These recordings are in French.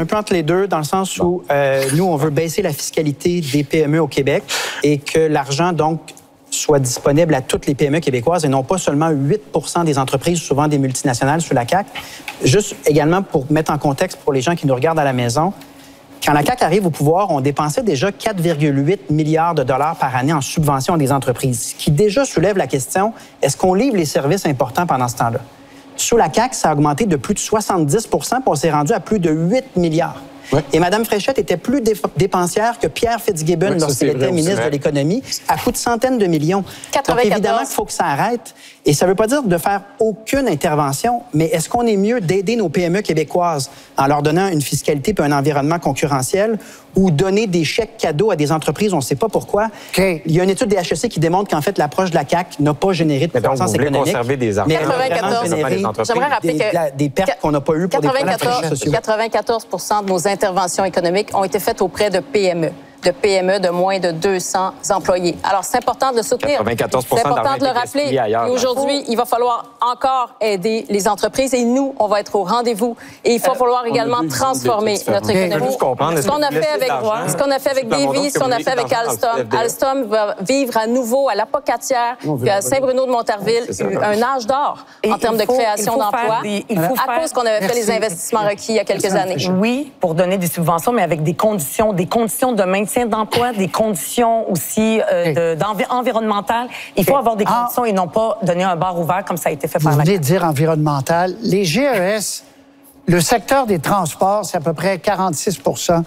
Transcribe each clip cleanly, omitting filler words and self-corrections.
un peu entre les deux, dans le sens où nous, on veut baisser la fiscalité des PME au Québec et que l'argent, donc, soit disponible à toutes les PME québécoises et non pas seulement 8 des entreprises, souvent des multinationales, sous la CAQ. Juste également pour mettre en contexte pour les gens qui nous regardent à la maison, quand la CAQ arrive au pouvoir, on dépensait déjà 4,8 milliards de dollars par année en subventions des entreprises, ce qui déjà soulève la question, est-ce qu'on livre les services importants pendant ce temps-là? Sous la CAQ, ça a augmenté de plus de 70 puis on s'est rendu à plus de 8 milliards. Ouais. Et Mme Fréchette était plus dépensière que Pierre Fitzgibbon lorsqu'il était ministre de l'Économie, à coût de centaines de millions. 94. Donc, évidemment, il faut que ça arrête. Et ça ne veut pas dire de faire aucune intervention, mais est-ce qu'on est mieux d'aider nos PME québécoises en leur donnant une fiscalité et un environnement concurrentiel ou donner des chèques cadeaux à des entreprises, on ne sait pas pourquoi. Okay. Il y a une étude des HEC qui démontre qu'en fait, l'approche de la CAQ n'a pas généré de croissance économique. Conserver des argents. 94. J'aimerais rappeler que des pertes qu'on n'a pas eues pour des problèmes sociaux. 94 de nos interventions économiques ont été faites auprès de PME. De PME de moins de 200 employés. Alors, c'est important de le soutenir. 94 c'est important de le rappeler. Et aujourd'hui, il va falloir encore aider les entreprises et nous, on va être au rendez-vous. Et il va falloir également transformer notre économie. Ce qu'on a fait avec Davy, ce qu'on a fait avec Alstom. Alstom va vivre à nouveau à l'Apocatière, puis à Saint-Bruno-de-Montarville, un âge d'or en termes de création d'emplois, à cause qu'on avait fait les investissements requis il y a quelques années. Oui, pour donner des subventions, mais avec des conditions de maintien d'emploi, des conditions aussi environnementales. Il faut avoir des conditions et non pas donner un bar ouvert comme ça a été fait par la CAQ. Vous venez de dire environnemental. Les GES, le secteur des transports, c'est à peu près 46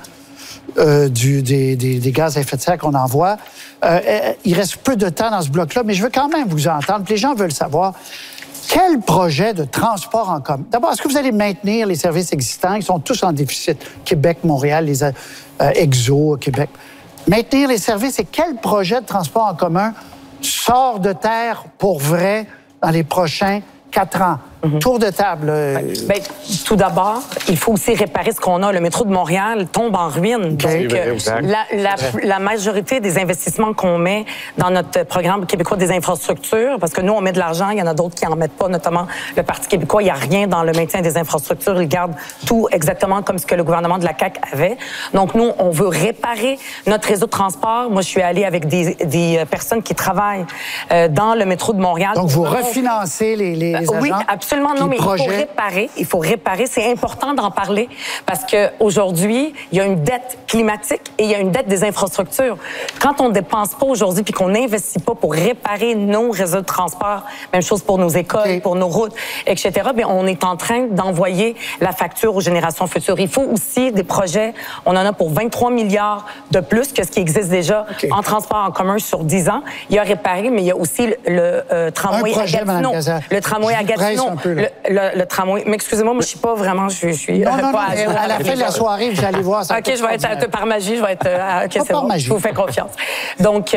des gaz à effet de serre qu'on envoie. Il reste peu de temps dans ce bloc-là, mais je veux quand même vous entendre. Les gens veulent savoir quel projet de transport en commun. D'abord, est-ce que vous allez maintenir les services existants? Ils sont tous en déficit. Québec, Montréal, les Exo, Québec. Maintenir les services et quel projet de transport en commun sort de terre pour vrai dans les prochains 4 ans? Tour de table. Bien, tout d'abord, il faut aussi réparer ce qu'on a. Le métro de Montréal tombe en ruine. Okay. Donc, la majorité des investissements qu'on met dans notre programme québécois des infrastructures, parce que nous, on met de l'argent, il y en a d'autres qui n'en mettent pas, notamment le Parti québécois, il n'y a rien dans le maintien des infrastructures. Il garde tout exactement comme ce que le gouvernement de la CAQ avait. Donc, nous, on veut réparer notre réseau de transport. Moi, je suis allée avec des personnes qui travaillent dans le métro de Montréal. Donc, vous refinancez les agents? Oui, absolument. Non, mais il faut réparer. C'est important d'en parler parce qu'aujourd'hui, il y a une dette climatique et il y a une dette des infrastructures. Quand on ne dépense pas aujourd'hui puis qu'on n'investit pas pour réparer nos réseaux de transport, même chose pour nos écoles, pour nos routes, etc., bien, on est en train d'envoyer la facture aux générations futures. Il faut aussi des projets. On en a pour 23 milliards de plus que ce qui existe déjà en transport en commun sur 10 ans. Il y a réparé, mais il y a aussi le tramway à Gatineau. Le tramway à Gatineau. Le tramway. Mais excusez-moi, moi, je suis pas vraiment. Je suis non, à la fin de la soirée, vous allez voir ça. OK, je vais être par magie, je vais être. OK, c'est bon. Je vous fais confiance. Donc,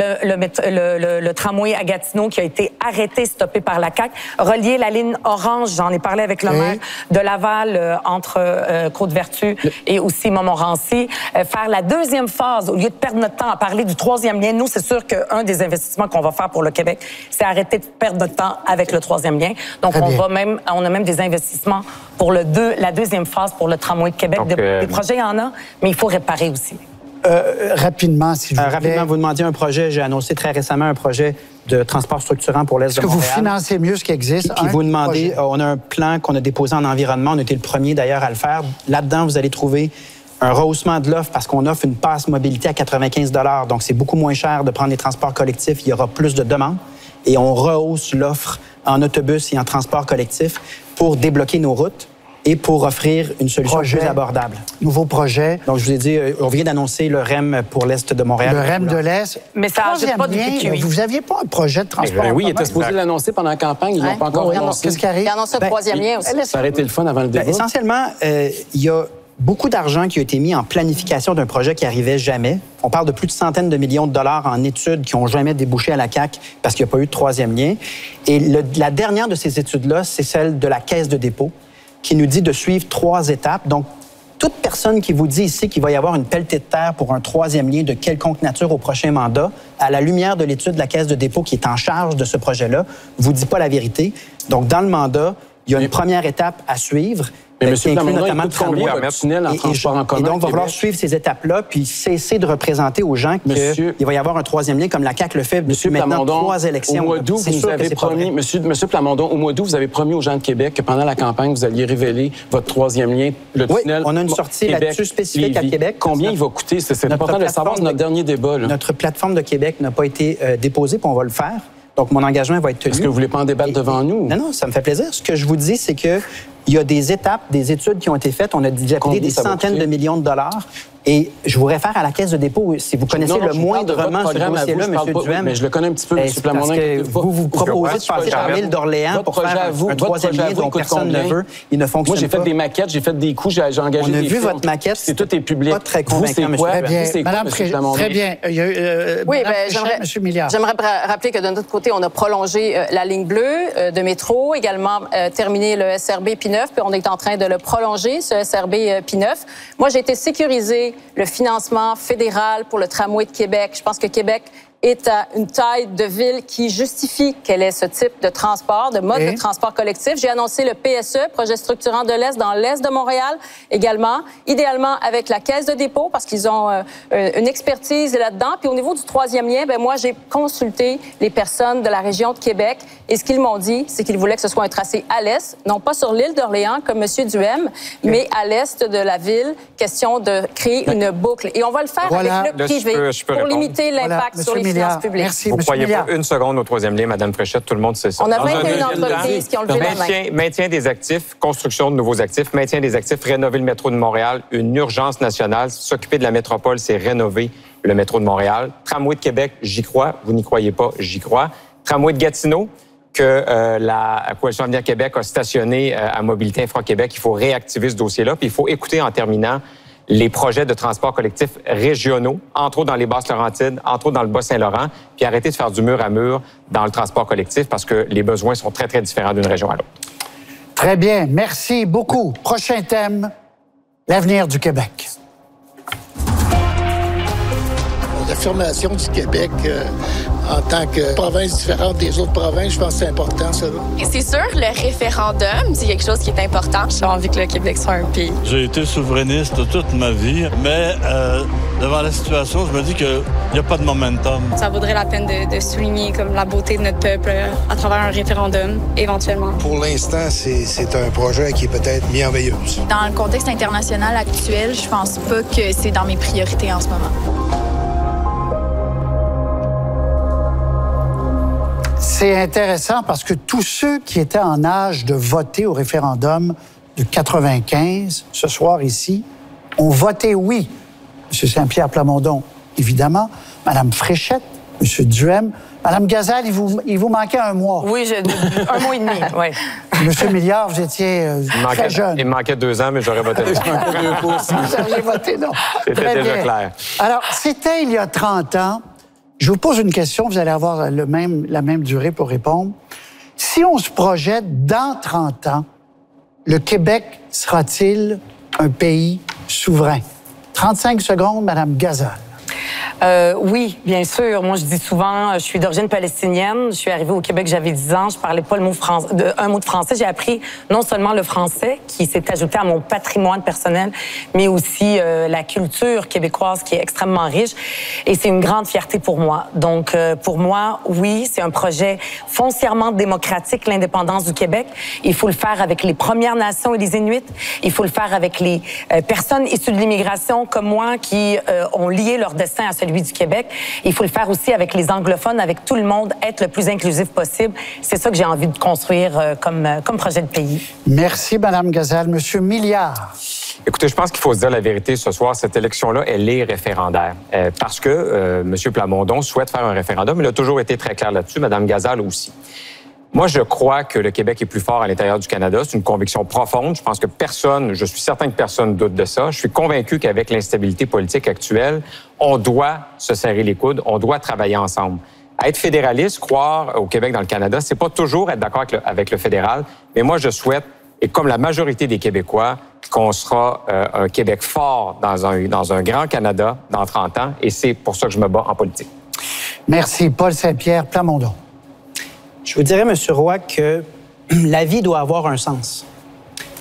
le tramway à Gatineau qui a été arrêté, stoppé par la CAQ, relier la ligne orange, j'en ai parlé avec le maire de Laval entre Côte-Vertu et aussi Montmorency, faire la deuxième phase, au lieu de perdre notre temps à parler du troisième lien. Nous, c'est sûr qu'un des investissements qu'on va faire pour le Québec, c'est arrêter de perdre notre temps avec le troisième lien. Donc, on a même des investissements pour la deuxième phase pour le tramway de Québec. Donc, des projets, il y en a, mais il faut réparer aussi. Rapidement, s'il vous plaît. Rapidement, vous demandiez un projet. J'ai annoncé très récemment un projet de transport structurant pour l'Est de Montréal. Est-ce que vous financez mieux ce qui existe? Puis vous demandez, on a un plan qu'on a déposé en environnement. On a été le premier, d'ailleurs, à le faire. Là-dedans, vous allez trouver un rehaussement de l'offre parce qu'on offre une passe mobilité à 95 $. Donc, c'est beaucoup moins cher de prendre les transports collectifs. Il y aura plus de demandes. Et on rehausse l'offre en autobus et en transport collectif pour débloquer nos routes et pour offrir une solution plus abordable. Nouveau projet. Donc, je vous ai dit, on vient d'annoncer le REM pour l'Est de Montréal. Le REM de l'Est. Mais ça n'ajoute pas de PQI. Vous n'aviez pas un projet de transport? Oui, il était supposé l'annoncer pendant la campagne. Ils ne l'ont pas encore annoncé. Qu'est-ce qui arrive? Il a annoncé le troisième lien aussi. Ça aurait été le fun avant le débat. Essentiellement, il y a beaucoup d'argent qui a été mis en planification d'un projet qui n'arrivait jamais. On parle de plus de centaines de millions de dollars en études qui n'ont jamais débouché à la CAQ parce qu'il n'y a pas eu de troisième lien. Et la dernière de ces études-là, c'est celle de la Caisse de dépôt qui nous dit de suivre 3 étapes. Donc, toute personne qui vous dit ici qu'il va y avoir une pelletée de terre pour un troisième lien de quelconque nature au prochain mandat, à la lumière de l'étude de la Caisse de dépôt qui est en charge de ce projet-là, vous dit pas la vérité. Donc, dans le mandat, il y a une première étape à suivre. Mais M. Plamondon, il coûte combien votre tunnel en transport en commun? Et donc, il va falloir suivre ces étapes-là, puis cesser de représenter aux gens qu'il va y avoir un troisième lien, comme la CAQ le fait depuis maintenant 3 élections. Au mois d'août, vous avez promis, Monsieur Plamondon, au mois d'août, vous avez promis aux gens de Québec que pendant la campagne, vous alliez révéler votre troisième lien, le tunnel. On a une sortie là-dessus spécifique à Québec. Combien il va coûter? C'est important de le savoir, c'est notre dernier débat. Notre plateforme de Québec n'a pas été déposée, puis on va le faire. Donc, mon engagement va être tenu. Est-ce que vous voulez pas en débattre devant nous? Non, ça me fait plaisir. Ce que je vous dis, c'est que il y a des étapes, des études qui ont été faites. On a déjà payé des centaines de millions de dollars. Et je vous réfère à la Caisse de dépôt. Si vous connaissez le moindrement ce dossier-là, M. Duhem. Mais je le connais un petit peu, M. Plamondon. Parce que vous proposez de passer par l'île d'Orléans pour faire un troisième lien dont personne ne veut. Il ne fonctionne pas. Moi, j'ai fait des maquettes, j'ai fait des coups, j'ai engagé des On a vu votre maquette. C'est tout est public. Pas très convaincant, M. Duhem. Très bien. Oui, j'aimerais rappeler que de notre côté, on a prolongé la ligne bleue de métro, également terminé le SRB P9, puis on est en train de le prolonger, ce SRB P9. Moi, j'ai été sécurisée le financement fédéral pour le tramway de Québec. Je pense que Québec est à une taille de ville qui justifie qu'elle ait ce type de transport, de mode de transport collectif. J'ai annoncé le PSE, projet structurant de l'Est, dans l'Est de Montréal également, idéalement avec la Caisse de dépôt parce qu'ils ont une expertise là-dedans. Puis au niveau du troisième lien, moi, j'ai consulté les personnes de la région de Québec et ce qu'ils m'ont dit, c'est qu'ils voulaient que ce soit un tracé à l'Est, non pas sur l'île d'Orléans comme M. Duhem, mais à l'Est de la ville, question de créer une boucle. Et on va le faire avec le privé pour limiter l'impact sur les finances publiques. Merci, vous ne croyez pas une seconde au troisième lien, Mme Fréchette, tout le monde sait ça. On a 21 entreprises qui ont levé la main. Maintien des actifs, construction de nouveaux actifs, maintien des actifs, rénover le métro de Montréal, une urgence nationale. S'occuper de la métropole, c'est rénover le métro de Montréal. Tramway de Québec, j'y crois. Vous n'y croyez pas, j'y crois. Tramway de Gatineau, que la Coalition Avenir Québec a stationné à Mobilité Infra-Québec. Il faut réactiver ce dossier-là. Puis il faut écouter en terminant les projets de transport collectif régionaux, entre autres dans les Basses-Laurentides, entre autres dans le Bas-Saint-Laurent, puis arrêter de faire du mur à mur dans le transport collectif parce que les besoins sont très, très différents d'une région à l'autre. Très bien. Merci beaucoup. Prochain thème, l'avenir du Québec. L'affirmation du Québec en tant que province différente des autres provinces, je pense que c'est important, ça. C'est sûr, le référendum, c'est quelque chose qui est important. J'ai envie que le Québec soit un pays. J'ai été souverainiste toute ma vie, mais devant la situation, je me dis qu'il n'y a pas de momentum. Ça vaudrait la peine de souligner comme la beauté de notre peuple à travers un référendum, éventuellement. Pour l'instant, c'est un projet qui est peut-être merveilleux. Dans le contexte international actuel, je pense pas que c'est dans mes priorités en ce moment. C'est intéressant parce que tous ceux qui étaient en âge de voter au référendum de 95, ce soir ici, ont voté oui. M. Saint-Pierre Plamondon, évidemment, Mme Fréchette, M. Duhem, Mme Gazal, il vous manquait un mois. Oui, un mois et demi, oui. M. Milliard, vous étiez très jeune. Il me manquait 2 ans, mais j'aurais voté. Vous aviez voté non. C'était déjà clair. Alors, c'était il y a 30 ans. Je vous pose une question, vous allez avoir la même durée pour répondre. Si on se projette dans 30 ans, le Québec sera-t-il un pays souverain? 35 secondes, Mme Gazal. Oui, bien sûr. Moi, je dis souvent, je suis d'origine palestinienne. Je suis arrivée au Québec, j'avais 10 ans. Je parlais pas un mot de français. J'ai appris non seulement le français, qui s'est ajouté à mon patrimoine personnel, mais aussi la culture québécoise, qui est extrêmement riche. Et c'est une grande fierté pour moi. Donc, pour moi, oui, c'est un projet foncièrement démocratique, l'indépendance du Québec. Il faut le faire avec les Premières Nations et les Inuits. Il faut le faire avec les personnes issues de l'immigration comme moi qui ont lié leur destin à celui du Québec. Il faut le faire aussi avec les anglophones, avec tout le monde, être le plus inclusif possible. C'est ça que j'ai envie de construire comme projet de pays. Merci, Mme Gazal. Monsieur Milliard. Écoutez, je pense qu'il faut se dire la vérité ce soir. Cette élection-là, elle est référendaire. Parce que M. Plamondon souhaite faire un référendum. Il a toujours été très clair là-dessus. Mme Gazal aussi. Moi, je crois que le Québec est plus fort à l'intérieur du Canada. C'est une conviction profonde. Je pense que je suis certain que personne doute de ça. Je suis convaincu qu'avec l'instabilité politique actuelle, on doit se serrer les coudes, on doit travailler ensemble. Être fédéraliste, croire au Québec dans le Canada, c'est pas toujours être d'accord avec le fédéral. Mais moi, je souhaite, et comme la majorité des Québécois, qu'on sera un Québec fort dans un grand Canada dans 30 ans. Et c'est pour ça que je me bats en politique. Merci. Paul Saint-Pierre Plamondon. Je vous dirais, M. Roy, que la vie doit avoir un sens.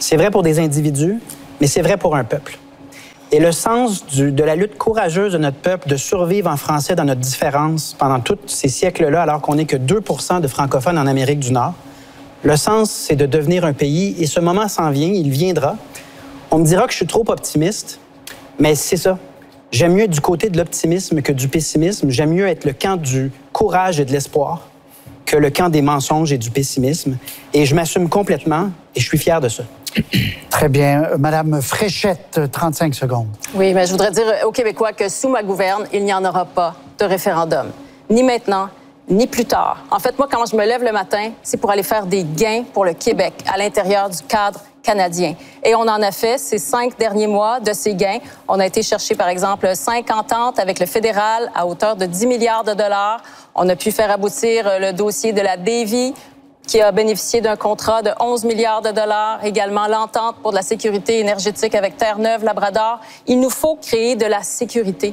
C'est vrai pour des individus, mais c'est vrai pour un peuple. Et le sens de la lutte courageuse de notre peuple de survivre en français dans notre différence pendant tous ces siècles-là, alors qu'on n'est que 2 % de francophones en Amérique du Nord, le sens, c'est de devenir un pays, et ce moment s'en vient, il viendra. On me dira que je suis trop optimiste, mais c'est ça. J'aime mieux être du côté de l'optimisme que du pessimisme. J'aime mieux être le camp du courage et de l'espoir que le camp des mensonges et du pessimisme. Et je m'assume complètement et je suis fier de ça. Très bien. Madame Fréchette, 35 secondes. Oui, mais je voudrais dire aux Québécois que sous ma gouverne, il n'y en aura pas de référendum. Ni maintenant, ni plus tard. En fait, moi, quand je me lève le matin, c'est pour aller faire des gains pour le Québec à l'intérieur du cadre canadien. Et on en a fait ces 5 derniers mois de ces gains. On a été chercher, par exemple, 5 ententes avec le fédéral à hauteur de 10 milliards de dollars. On a pu faire aboutir le dossier de la Davie, qui a bénéficié d'un contrat de 11 milliards de dollars. Également, l'entente pour de la sécurité énergétique avec Terre-Neuve-Labrador. Il nous faut créer de la sécurité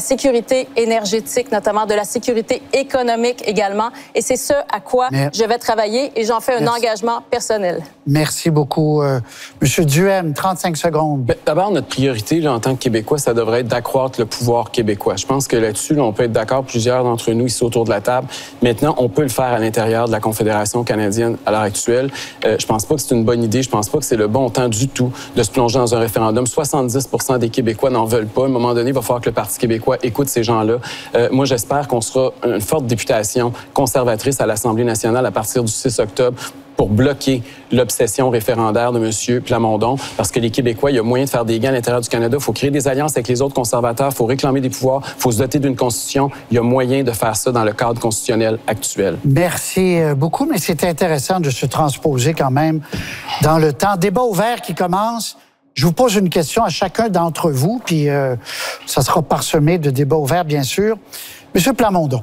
énergétique, notamment de la sécurité économique également. Et c'est ce à quoi je vais travailler et j'en fais un engagement personnel. Merci beaucoup. Monsieur Duhaime, 35 secondes. D'abord, notre priorité là, en tant que Québécois, ça devrait être d'accroître le pouvoir québécois. Je pense que là-dessus, là, on peut être d'accord, plusieurs d'entre nous ici autour de la table. Maintenant, on peut le faire à l'intérieur de la Confédération canadienne à l'heure actuelle. Je pense pas que c'est une bonne idée. Je pense pas que c'est le bon temps du tout de se plonger dans un référendum. 70 % des Québécois n'en veulent pas. À un moment donné, il va falloir que le Parti québécois écoute ces gens-là. Moi, j'espère qu'on sera une forte députation conservatrice à l'Assemblée nationale à partir du 6 octobre pour bloquer l'obsession référendaire de M. Plamondon, parce que les Québécois, il y a moyen de faire des gains à l'intérieur du Canada. Il faut créer des alliances avec les autres conservateurs, il faut réclamer des pouvoirs, il faut se doter d'une constitution. Il y a moyen de faire ça dans le cadre constitutionnel actuel. Merci beaucoup, mais c'est intéressant de se transposer quand même dans le temps. Débat ouvert qui commence. Je vous pose une question à chacun d'entre vous, puis ça sera parsemé de débats ouverts, bien sûr. Monsieur Plamondon,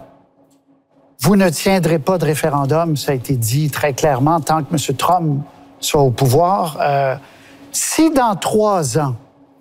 vous ne tiendrez pas de référendum, ça a été dit très clairement, tant que M. Trump soit au pouvoir. Si dans 3 ans,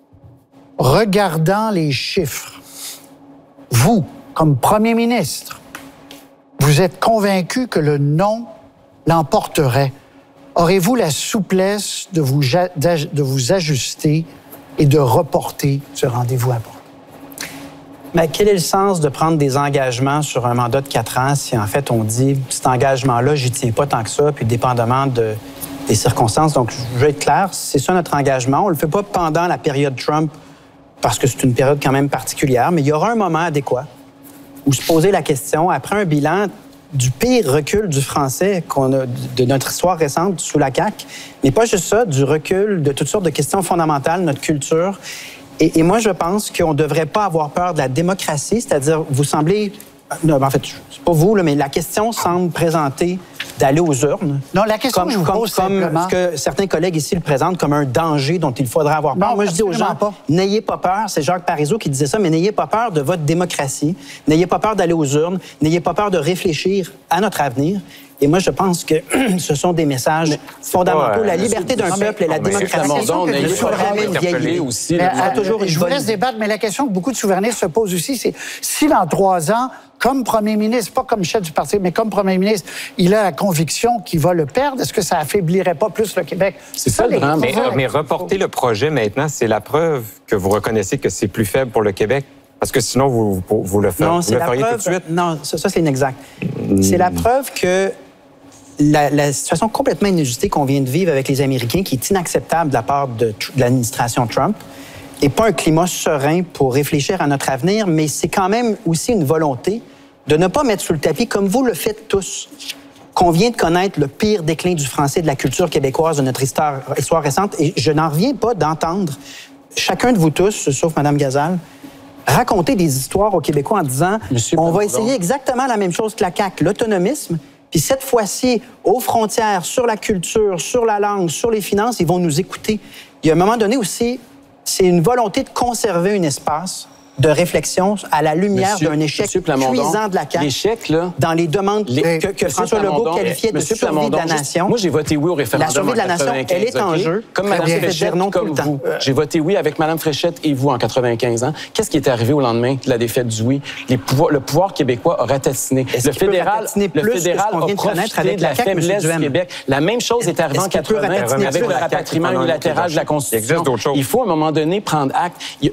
regardant les chiffres, vous, comme premier ministre, vous êtes convaincu que le non l'emporterait, aurez-vous la souplesse de vous ajuster et de reporter ce rendez-vous important? Mais quel est le sens de prendre des engagements sur un mandat de 4 ans si, en fait, on dit cet engagement-là, j'y tiens pas tant que ça, puis dépendamment des circonstances. Donc, je veux être clair, c'est ça notre engagement. On le fait pas pendant la période Trump parce que c'est une période quand même particulière, mais il y aura un moment adéquat où se poser la question, après un bilan du pire recul du français qu'on a de notre histoire récente sous la CAQ, mais pas juste ça, du recul de toutes sortes de questions fondamentales, notre culture. Et moi, je pense qu'on ne devrait pas avoir peur de la démocratie, c'est-à-dire, vous semblez... Non, en fait, c'est pas vous, là, mais la question semble présenter d'aller aux urnes. Non, la question que je vous pose simplement... ce que certains collègues ici le présentent comme un danger dont il faudrait avoir peur. Non, moi, je dis aux gens, n'ayez pas peur, c'est Jacques Parizeau qui disait ça, mais n'ayez pas peur de votre démocratie, n'ayez pas peur d'aller aux urnes, n'ayez pas peur de réfléchir à notre avenir. Et moi, je pense que ce sont des messages fondamentaux. La liberté d'un peuple et la démocratie. Je vous laisse débattre, mais la question que beaucoup de souverainistes se posent aussi, c'est si dans 3 ans, comme premier ministre, pas comme chef du parti, mais comme premier ministre, il a la conviction qu'il va le perdre, est-ce que ça affaiblirait pas plus le Québec? C'est ça le drame. Mais reporter le projet maintenant, c'est la preuve que vous reconnaissez que c'est plus faible pour le Québec. Parce que sinon, vous le feriez, tout de suite? Non, ça c'est inexact. C'est la preuve que la situation complètement inajustée qu'on vient de vivre avec les Américains, qui est inacceptable de la part de l'administration Trump, n'est pas un climat serein pour réfléchir à notre avenir, mais c'est quand même aussi une volonté de ne pas mettre sous le tapis, comme vous le faites tous, qu'on vient de connaître le pire déclin du français, de la culture québécoise, de notre histoire récente. Et je n'en reviens pas d'entendre chacun de vous tous, sauf Mme Gazal, raconter des histoires aux Québécois en disant on va essayer exactement la même chose que la CAQ, l'autonomisme, puis cette fois-ci, aux frontières, sur la culture, sur la langue, sur les finances, ils vont nous écouter. Il y a un moment donné aussi, c'est une volonté de conserver un espace de réflexion à la lumière d'un échec cuisant de la CAQ dans les demandes que François Legault qualifiait de survie de la nation. Moi, j'ai voté oui au référendum. La survie de la nation, elle est en jeu. Comme Mme Fréchette, comme vous. J'ai voté oui avec Mme Fréchette et vous en 95 ans. Qu'est-ce qui est arrivé au lendemain de la défaite du oui? Le pouvoir québécois a ratatiné. Le fédéral a profité de la faiblesse du Québec. La même chose est arrivée en 80 avec le rapatriement unilatéral de la Constitution. Il faut à un moment donné prendre acte.